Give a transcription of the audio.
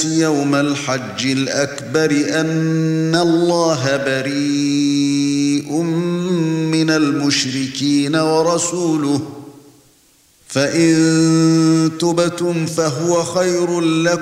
يوم الحج الأكبر أن الله بريء من المشركين ورسوله فإن تبتم فهو خير لكم